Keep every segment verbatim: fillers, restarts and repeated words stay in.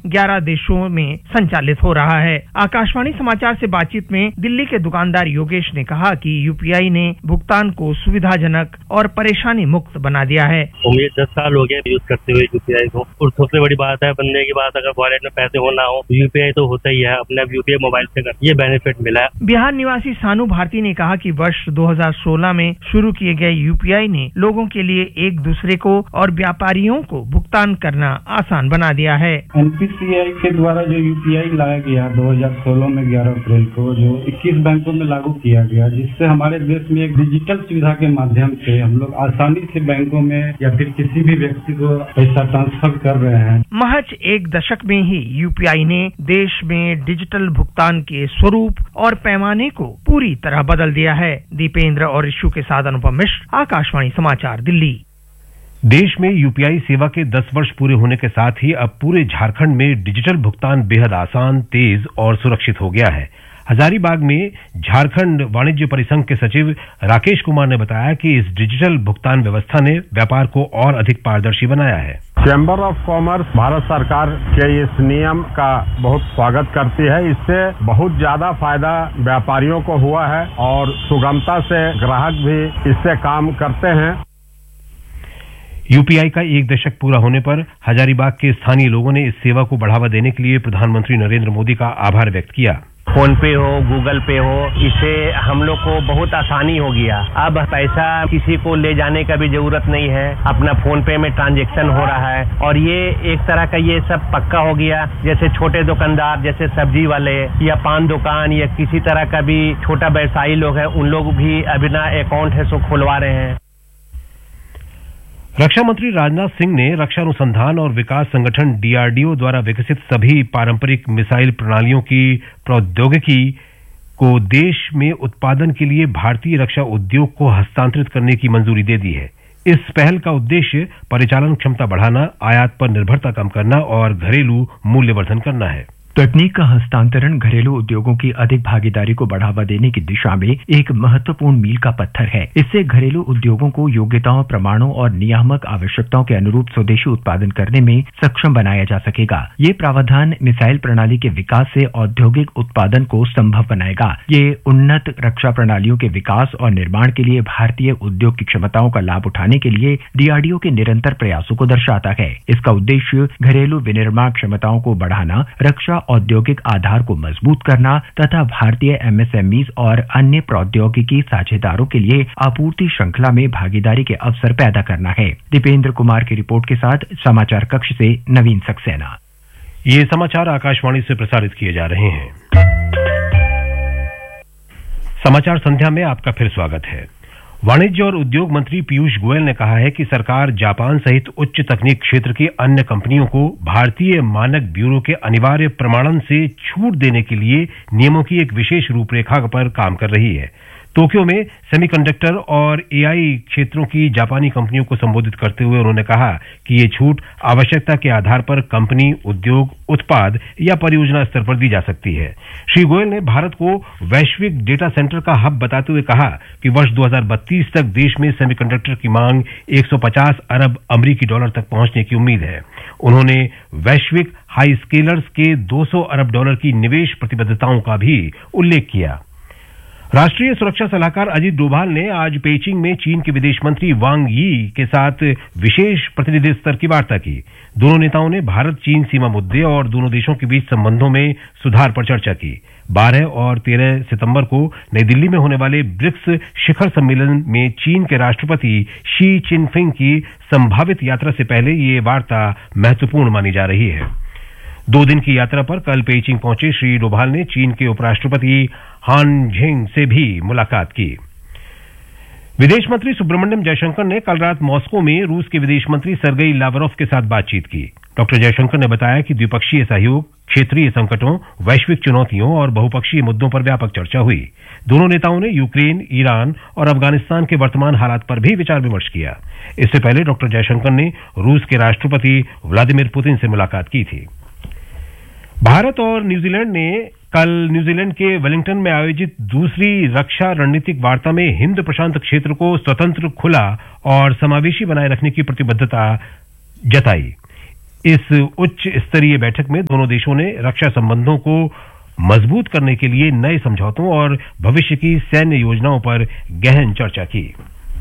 ग्यारह देशों में संचालित हो रहा है। आकाशवाणी समाचार से बातचीत में दिल्ली के दुकानदार योगेश ने कहा कि यूपीआई ने भुगतान को सुविधाजनक और परेशानी मुक्त बना दिया है। मुझे दस साल हो गए यूज करते हुए यूपीआई को, और सबसे बड़ी बात है बनने की बात, अगर वॉलेट में पैसे हो ना हो यूपीआई तो होता ही है, अपने यूपीआई मोबाइल से कर, ये बेनिफिट मिला है। बिहार निवासी सानू भारती ने कहा कि वर्ष दो हज़ार सोलह में शुरू किए गए यूपीआई ने लोगों के लिए एक दूसरे को और व्यापारियों को भुगतान करना आसान बना दिया है। एनपीसीआई के द्वारा जो यूपीआई लाया गया दो हज़ार सोलह में ग्यारह अप्रैल को, जो इक्कीस बैंकों में लागू किया गया, जिससे हमारे देश में एक डिजिटल सुविधा के माध्यम से हम लोग आसानी से बैंकों में या फिर किसी भी व्यक्ति को पैसा ट्रांसफर कर रहे हैं। महज एक दशक में ही यूपीआई ने देश में डिजिटल भुगतान के स्वरूप और पैमाने को पूरी तरह बदल दिया है। दीपेंद्र और इशू के साथ अनुपम मिश्र, आकाशवाणी समाचार, दिल्ली। देश में यूपीआई सेवा के दस वर्ष पूरे होने के साथ ही अब पूरे झारखंड में डिजिटल भुगतान बेहद आसान, तेज और सुरक्षित हो गया है। हजारीबाग में झारखंड वाणिज्य परिसंघ के सचिव राकेश कुमार ने बताया कि इस डिजिटल भुगतान व्यवस्था ने व्यापार को और अधिक पारदर्शी बनाया है। चैम्बर ऑफ कॉमर्स भारत सरकार के इस नियम का बहुत स्वागत करती है। इससे बहुत ज्यादा फायदा व्यापारियों को हुआ है और सुगमता से ग्राहक भी इससे काम करते हैं। यूपीआई का एक दशक पूरा होने पर हजारीबाग के स्थानीय लोगों ने इस सेवा को बढ़ावा देने के लिए प्रधानमंत्री नरेंद्र मोदी का आभार व्यक्त किया। फोन पे हो, गूगल पे हो, इससे हम लोग को बहुत आसानी हो गया। अब पैसा किसी को ले जाने का भी जरूरत नहीं है, अपना फोन पे में ट्रांजैक्शन हो रहा है और ये एक तरह का ये सब पक्का हो गया। जैसे छोटे दुकानदार, जैसे सब्जी वाले या पान दुकान या किसी तरह का भी छोटा व्यवसायी लोग हैं, उन लोग भी अपना अकाउंट है सो खुलवा रहे हैं। रक्षा मंत्री राजनाथ सिंह ने रक्षा अनुसंधान और विकास संगठन डीआरडीओ द्वारा विकसित सभी पारंपरिक मिसाइल प्रणालियों की प्रौद्योगिकी को देश में उत्पादन के लिए भारतीय रक्षा उद्योग को हस्तांतरित करने की मंजूरी दे दी है। इस पहल का उद्देश्य परिचालन क्षमता बढ़ाना, आयात पर निर्भरता कम करना और घरेलू मूल्यवर्धन करना है। तकनीक का हस्तांतरण घरेलू उद्योगों की अधिक भागीदारी को बढ़ावा देने की दिशा में एक महत्वपूर्ण मील का पत्थर है। इससे घरेलू उद्योगों को योग्यताओं, प्रमाणों और नियामक आवश्यकताओं के अनुरूप स्वदेशी उत्पादन करने में सक्षम बनाया जा सकेगा। ये प्रावधान मिसाइल प्रणाली के विकास से औद्योगिक उत्पादन को संभव बनाएगा। ये उन्नत रक्षा प्रणालियों के विकास और निर्माण के लिए भारतीय उद्योग की क्षमताओं का लाभ उठाने के लिए डीआरडीओ के निरंतर प्रयासों को दर्शाता है। इसका उद्देश्य घरेलू विनिर्माण क्षमताओं को बढ़ाना, रक्षा औद्योगिक आधार को मजबूत करना तथा भारतीय एमएसएमई और अन्य प्रौद्योगिकी साझेदारों के लिए आपूर्ति श्रृंखला में भागीदारी के अवसर पैदा करना है। दीपेंद्र कुमार की रिपोर्ट के साथ समाचार कक्ष से नवीन सक्सेना। ये समाचार आकाशवाणी से प्रसारित किए जा रहे हैं। समाचार संध्या में आपका फिर स्वागत है। वाणिज्य और उद्योग मंत्री पीयूष गोयल ने कहा है कि सरकार जापान सहित उच्च तकनीक क्षेत्र की अन्य कंपनियों को भारतीय मानक ब्यूरो के अनिवार्य प्रमाणन से छूट देने के लिए नियमों की एक विशेष रूपरेखा पर काम कर रही है। टोक्यो में सेमीकंडक्टर और एआई क्षेत्रों की जापानी कंपनियों को संबोधित करते हुए उन्होंने कहा कि ये छूट आवश्यकता के आधार पर कंपनी, उद्योग, उत्पाद या परियोजना स्तर पर दी जा सकती है। श्री गोयल ने भारत को वैश्विक डेटा सेंटर का हब बताते हुए कहा कि वर्ष दो हज़ार बत्तीस तक देश में सेमीकंडक्टर की मांग एक सौ पचास अरब अमरीकी डॉलर तक पहुंचने की उम्मीद है। उन्होंने वैश्विक हाई स्केलर्स के दो सौ अरब डॉलर की निवेश प्रतिबद्धताओं का भी उल्लेख किया। राष्ट्रीय सुरक्षा सलाहकार अजीत डोभाल ने आज पेइचिंग में चीन के विदेश मंत्री वांग यी के साथ विशेष प्रतिनिधि स्तर की वार्ता की। दोनों नेताओं ने भारत चीन सीमा मुद्दे और दोनों देशों के बीच संबंधों में सुधार पर चर्चा की। बारह और तेरह सितंबर को नई दिल्ली में होने वाले ब्रिक्स शिखर सम्मेलन में चीन के राष्ट्रपति शी चिनफिंग की संभावित यात्रा से पहले ये वार्ता महत्वपूर्ण मानी जा रही है। दो दिन की यात्रा पर कल पेइचिंग पहुंचे श्री डोभाल ने चीन के उपराष्ट्रपति हान झेंग से भी मुलाकात की। विदेश मंत्री सुब्रमण्यम जयशंकर ने कल रात मॉस्को में रूस के विदेश मंत्री सर्गेई लावरोव के साथ बातचीत की। डॉक्टर जयशंकर ने बताया कि द्विपक्षीय सहयोग, क्षेत्रीय संकटों, वैश्विक चुनौतियों और बहुपक्षीय मुद्दों पर व्यापक चर्चा हुई। दोनों नेताओं ने यूक्रेन, ईरान और अफगानिस्तान के वर्तमान हालात पर भी विचार विमर्श किया। इससे पहले डॉक्टर जयशंकर ने रूस के राष्ट्रपति व्लादिमीर पुतिन से मुलाकात की थी। भारत और न्यूजीलैंड ने कल न्यूजीलैंड के वेलिंगटन में आयोजित दूसरी रक्षा रणनीतिक वार्ता में हिंद प्रशांत क्षेत्र को स्वतंत्र, खुला और समावेशी बनाए रखने की प्रतिबद्धता जताई। इस उच्च स्तरीय बैठक में दोनों देशों ने रक्षा संबंधों को मजबूत करने के लिए नए समझौतों और भविष्य की सैन्य योजनाओं पर गहन चर्चा की।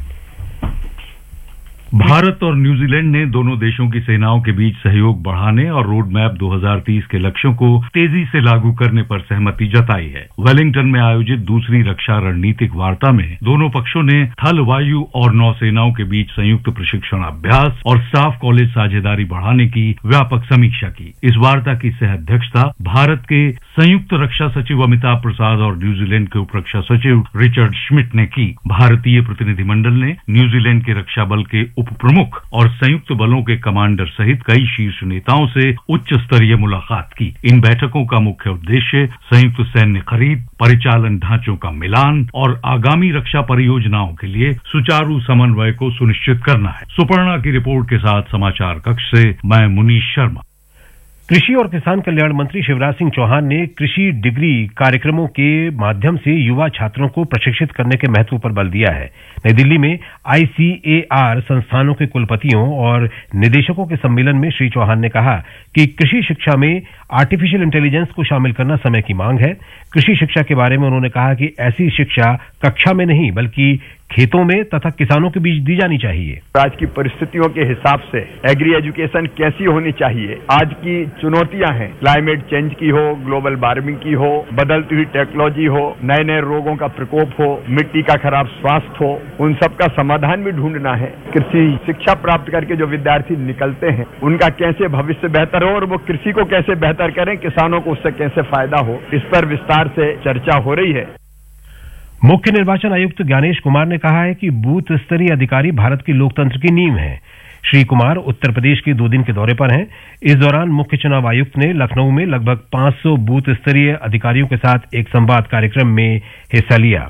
भारत और न्यूजीलैंड ने दोनों देशों की सेनाओं के बीच सहयोग बढ़ाने और रोड मैप दो हज़ार तीस के लक्ष्यों को तेजी से लागू करने पर सहमति जताई है। वेलिंगटन में आयोजित दूसरी रक्षा रणनीतिक वार्ता में दोनों पक्षों ने थल, वायु और नौसेनाओं के बीच संयुक्त प्रशिक्षण अभ्यास और स्टाफ कॉलेज साझेदारी बढ़ाने की व्यापक समीक्षा की। इस वार्ता की सह अध्यक्षता भारत के संयुक्त रक्षा सचिव अमिताभ प्रसाद और न्यूजीलैंड के उप रक्षा सचिव रिचर्ड श्मिट ने की। भारतीय प्रतिनिधिमंडल ने न्यूजीलैंड के रक्षा बल के उप प्रमुख और संयुक्त बलों के कमांडर सहित कई शीर्ष नेताओं से उच्च स्तरीय मुलाकात की। इन बैठकों का मुख्य उद्देश्य संयुक्त सैन्य खरीद, परिचालन ढांचों का मिलान और आगामी रक्षा परियोजनाओं के लिए सुचारू समन्वय को सुनिश्चित करना है। सुपर्णा की रिपोर्ट के साथ समाचार कक्ष से मैं मुनीश शर्मा। कृषि और किसान कल्याण मंत्री शिवराज सिंह चौहान ने कृषि डिग्री कार्यक्रमों के माध्यम से युवा छात्रों को प्रशिक्षित करने के महत्व पर बल दिया है। नई दिल्ली में आई सी ए आर संस्थानों के कुलपतियों और निदेशकों के सम्मेलन में श्री चौहान ने कहा कि कृषि शिक्षा में आर्टिफिशियल इंटेलिजेंस को शामिल करना समय की मांग है। कृषि शिक्षा के बारे में उन्होंने कहा कि ऐसी शिक्षा कक्षा में नहीं बल्कि खेतों में तथा किसानों के बीच दी जानी चाहिए। आज की परिस्थितियों के हिसाब से एग्री एजुकेशन कैसी होनी चाहिए, आज की चुनौतियां हैं, क्लाइमेट चेंज की हो, ग्लोबल वार्मिंग की हो, बदलती हुई टेक्नोलॉजी हो, नए नए रोगों का प्रकोप हो, मिट्टी का खराब स्वास्थ्य हो, उन सब का समाधान भी ढूंढना है। कृषि शिक्षा प्राप्त करके जो विद्यार्थी निकलते हैं उनका कैसे भविष्य बेहतर हो और वो कृषि को कैसे बेहतर करें, किसानों को उससे कैसे फायदा हो, इस पर विस्तार से चर्चा हो रही है। मुख्य निर्वाचन आयुक्त ज्ञानेश कुमार ने कहा है कि बूथ स्तरीय अधिकारी भारत की लोकतंत्र की नींव हैं। श्री कुमार उत्तर प्रदेश के दो दिन के दौरे पर हैं। इस दौरान मुख्य चुनाव आयुक्त ने लखनऊ में लगभग पांच सौ बूथ स्तरीय अधिकारियों के साथ एक संवाद कार्यक्रम में हिस्सा लिया।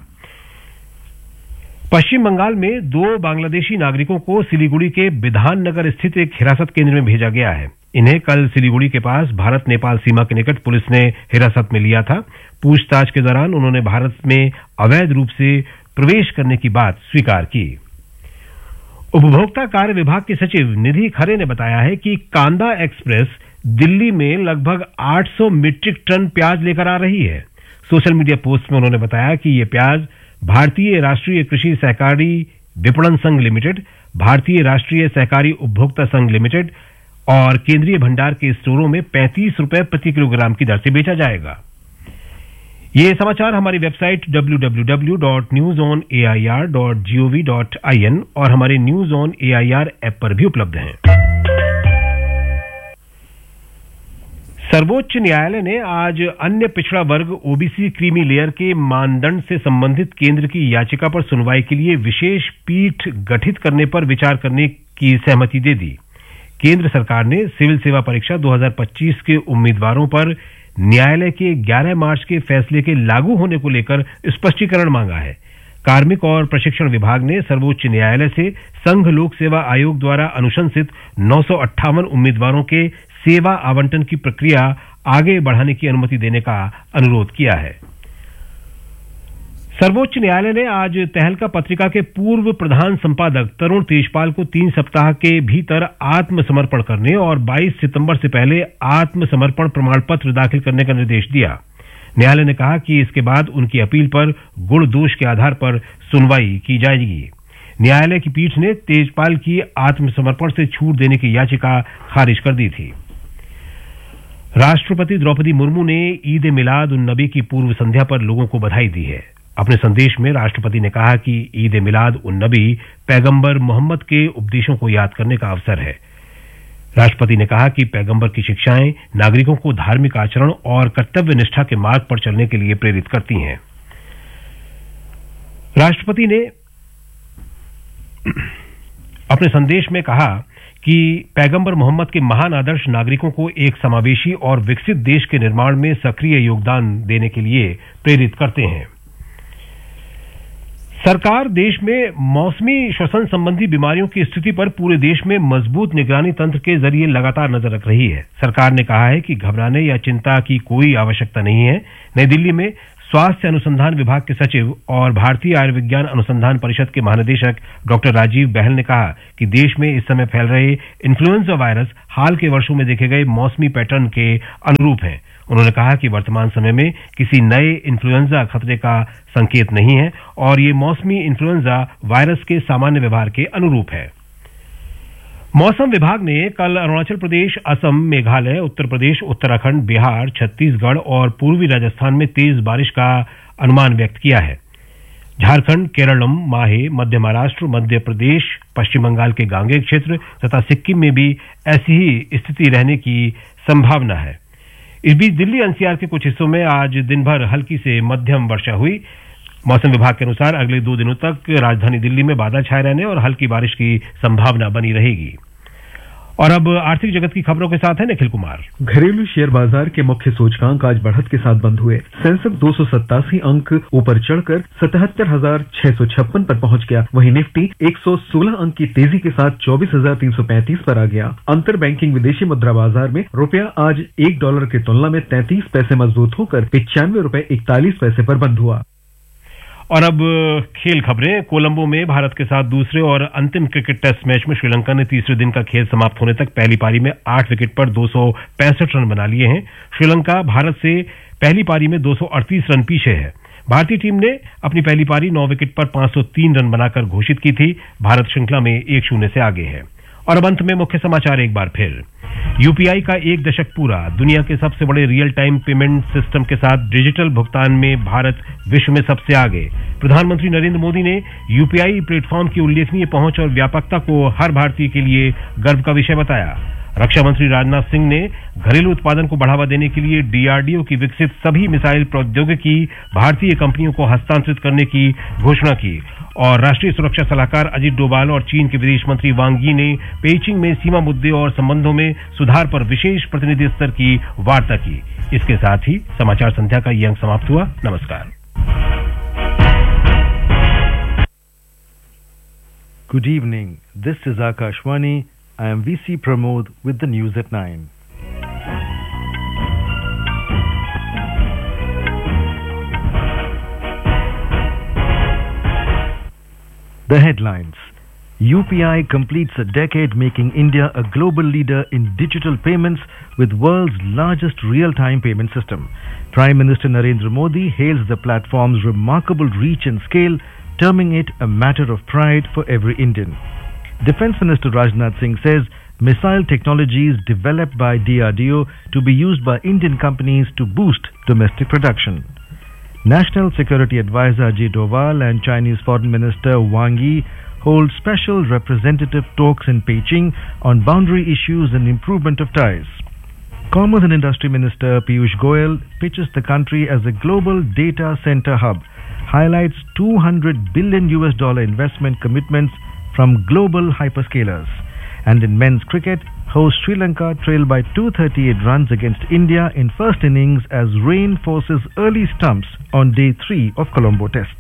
पश्चिम बंगाल में दो बांग्लादेशी नागरिकों को सिलीगुड़ी के बिधान नगर स्थित एक हिरासत केंद्र में भेजा गया है। इन्हें कल सिलीगुड़ी के पास भारत नेपाल सीमा के निकट पुलिस ने हिरासत में लिया था। पूछताछ के दौरान उन्होंने भारत में अवैध रूप से प्रवेश करने की बात स्वीकार की। उपभोक्ता कार्य विभाग के सचिव निधि खरे ने बताया है कि कांदा एक्सप्रेस दिल्ली में लगभग आठ सौ मीट्रिक टन प्याज लेकर आ रही है। सोशल मीडिया पोस्ट में उन्होंने बताया कि ये प्याज भारतीय राष्ट्रीय कृषि सहकारी विपणन संघ लिमिटेड, भारतीय राष्ट्रीय सहकारी उपभोक्ता संघ लिमिटेड और केंद्रीय भंडार के स्टोरों में पैंतीस रुपए प्रति किलोग्राम की दर से बेचा जाएगा। ये समाचार हमारी website W W W dot news on A I R dot G O V dot I N और हमारे news on A I R app पर भी उपलब्ध हैं। सर्वोच्च न्यायालय ने आज अन्य पिछड़ा वर्ग ओबीसी क्रीमी लेयर के मानदंड से संबंधित केंद्र की याचिका पर सुनवाई के लिए विशेष पीठ गठित करने पर विचार करने की सहमति दे दी। केंद्र सरकार ने सिविल सेवा परीक्षा दो हज़ार पच्चीस के उम्मीदवारों पर न्यायालय के ग्यारह मार्च के फैसले के लागू होने को लेकर स्पष्टीकरण मांगा है। कार्मिक और प्रशिक्षण विभाग ने सर्वोच्च न्यायालय से संघ लोक सेवा आयोग द्वारा अनुशंसित नौ सौ अट्ठावन उम्मीदवारों के सेवा आवंटन की प्रक्रिया आगे बढ़ाने की अनुमति देने का अनुरोध किया है। सर्वोच्च न्यायालय ने आज तहलका पत्रिका के पूर्व प्रधान संपादक तरुण तेजपाल को तीन सप्ताह के भीतर आत्मसमर्पण करने और बाईस सितंबर से पहले आत्मसमर्पण प्रमाण पत्र दाखिल करने का निर्देश दिया। न्यायालय ने कहा कि इसके बाद उनकी अपील पर गुण दोष के आधार पर सुनवाई की जाएगी। न्यायालय की पीठ ने तेजपाल की आत्मसमर्पण से छूट देने की याचिका खारिज कर दी थी। राष्ट्रपति द्रौपदी मुर्मू ने ईद मिलाद उन नबी की पूर्व संध्या पर लोगों को बधाई दी है। अपने संदेश में राष्ट्रपति ने कहा कि ईद मिलाद उन नबी पैगंबर मोहम्मद के उपदेशों को याद करने का अवसर है। राष्ट्रपति ने कहा कि पैगंबर की शिक्षाएं नागरिकों को धार्मिक आचरण और कर्तव्य निष्ठा के मार्ग पर चलने के लिए प्रेरित करती हैं। राष्ट्रपति ने अपने संदेश में कहा कि पैगंबर मोहम्मद के महान आदर्श नागरिकों को एक समावेशी और विकसित देश के निर्माण में सक्रिय योगदान देने के लिए प्रेरित करते हैं। सरकार देश में मौसमी श्वसन संबंधी बीमारियों की स्थिति पर पूरे देश में मजबूत निगरानी तंत्र के जरिए लगातार नजर रख रही है। सरकार ने कहा है कि घबराने या चिंता की कोई आवश्यकता नहीं है। नई दिल्ली में स्वास्थ्य अनुसंधान विभाग के सचिव और भारतीय आयुर्विज्ञान अनुसंधान परिषद के महानिदेशक डॉक्टर राजीव बहल ने कहा कि देश में इस समय फैल रहे इन्फ्लुएंजा वायरस हाल के वर्षों में देखे गए मौसमी पैटर्न के अनुरूप हैं। उन्होंने कहा कि वर्तमान समय में किसी नए इन्फ्लुएंजा खतरे का संकेत नहीं है और ये मौसमी इन्फ्लुएंजा वायरस के सामान्य व्यवहार के अनुरूप है। मौसम विभाग ने कल अरुणाचल प्रदेश, असम, मेघालय, उत्तर प्रदेश, उत्तराखंड, बिहार, छत्तीसगढ़ और पूर्वी राजस्थान में तेज बारिश का अनुमान व्यक्त किया है। झारखंड, केरलम, माहे, मध्य महाराष्ट्र, मध्य प्रदेश, पश्चिम बंगाल के गांगेय क्षेत्र तथा सिक्किम में भी ऐसी ही स्थिति रहने की संभावना है। इस बीच दिल्ली एनसीआर के कुछ हिस्सों में आज दिन भर हल्की से मध्यम वर्षा हुई। मौसम विभाग के अनुसार अगले दो दिनों तक राजधानी दिल्ली में बादल छाए रहने और हल्की बारिश की संभावना बनी रहेगी। और अब आर्थिक जगत की खबरों के साथ है निखिल कुमार। घरेलू शेयर बाजार के मुख्य सूचकांक आज बढ़त के साथ बंद हुए। सेंसेक्स दो सौ सत्तासी अंक ऊपर चढ़कर सतहत्तर हजार छह सौ छप्पन पर पहुंच गया। वहीं निफ्टी एक सौ सोलह अंक की तेजी के साथ चौबीस हजार तीन सौ पैंतीस पर आ गया। अंतर बैंकिंग विदेशी मुद्रा बाजार में रुपया आज एक डॉलर की तुलना में तैंतीस पैसे मजबूत होकर पिचानवे रुपए इकतालीस पैसे पर बंद हुआ। और अब खेल खबरें। कोलंबो में भारत के साथ दूसरे और अंतिम क्रिकेट टेस्ट मैच में श्रीलंका ने तीसरे दिन का खेल समाप्त होने तक पहली पारी में आठ विकेट पर दो सौ पैंसठ रन बना लिए हैं। श्रीलंका भारत से पहली पारी में दो सौ अड़तीस रन पीछे है। भारतीय टीम ने अपनी पहली पारी नौ विकेट पर पांच सौ तीन रन बनाकर घोषित की थी। भारत श्रृंखला में एक शून्य से आगे है। और अब अंत में मुख्य समाचार एक बार फिर। यूपीआई का एक दशक पूरा। दुनिया के सबसे बड़े रियल टाइम पेमेंट सिस्टम के साथ डिजिटल भुगतान में भारत विश्व में सबसे आगे। प्रधानमंत्री नरेंद्र मोदी ने यूपीआई प्लेटफॉर्म की उल्लेखनीय पहुंच और व्यापकता को हर भारतीय के लिए गर्व का विषय बताया। रक्षा मंत्री राजनाथ सिंह ने घरेलू उत्पादन को बढ़ावा देने के लिए डीआरडीओ की विकसित सभी मिसाइल प्रौद्योगिकी भारतीय कंपनियों को हस्तांतरित करने की घोषणा की। और राष्ट्रीय सुरक्षा सलाहकार अजीत डोभाल और चीन के विदेश मंत्री वांग यी ने पेइचिंग में सीमा मुद्दे और संबंधों में सुधार पर विशेष प्रतिनिधि स्तर की वार्ता की। इसके साथ ही समाचार संध्या का ये अंक समाप्त हुआ। नमस्कार। Good evening. This is Akashwani. I am V C Pramod with the news at nine. The headlines. U P I completes a decade making India a global leader in digital payments with world's largest real-time payment system. Prime Minister Narendra Modi hails the platform's remarkable reach and scale, terming it a matter of pride for every Indian. Defence Minister Rajnath Singh says missile technologies developed by D R D O to be used by Indian companies to boost domestic production. National Security Advisor Ajit Doval and Chinese Foreign Minister Wang Yi hold special representative talks in Beijing on boundary issues and improvement of ties. Commerce and Industry Minister Piyush Goyal pitches the country as a global data center hub, highlights two hundred billion U S dollar investment commitments from global hyperscalers. And in men's cricket, hosts Sri Lanka trail by two hundred thirty-eight runs against India in first innings as rain forces early stumps on day three of Colombo Test.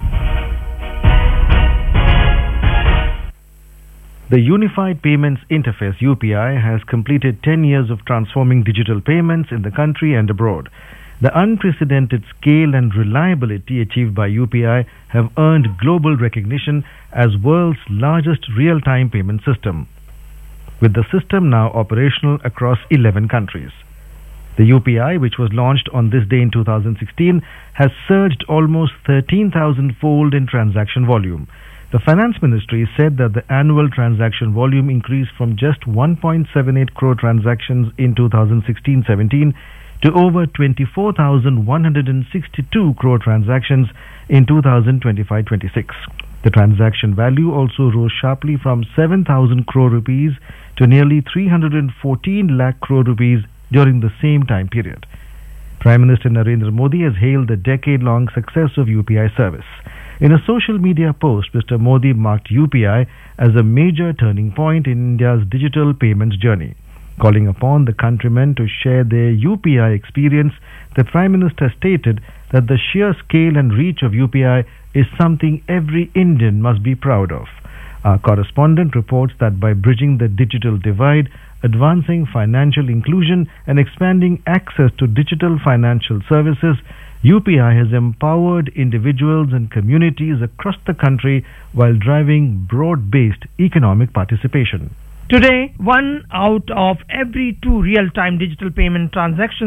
The Unified Payments Interface U P I has completed ten years of transforming digital payments in the country and abroad. The unprecedented scale and reliability achieved by U P I have earned global recognition as world's largest real-time payment system, with the system now operational across eleven countries. The U P I, which was launched on this day in two thousand sixteen, has surged almost thirteen thousand fold in transaction volume. The Finance Ministry said that the annual transaction volume increased from just one point seven eight crore transactions in two thousand sixteen seventeen to over twenty-four thousand one hundred sixty-two crore transactions in two thousand twenty-five twenty-six. The transaction value also rose sharply from seven thousand crore rupees to nearly three hundred fourteen lakh crore rupees during the same time period. Prime Minister Narendra Modi has hailed the decade-long success of U P I service. In a social media post, Mister Modi marked U P I as a major turning point in India's digital payments journey. Calling upon the countrymen to share their U P I experience, the Prime Minister stated that the sheer scale and reach of U P I is something every Indian must be proud of. Our correspondent reports that by bridging the digital divide, advancing financial inclusion and expanding access to digital financial services, U P I has empowered individuals and communities across the country while driving broad-based economic participation. Today, one out of every two real-time digital payment transactions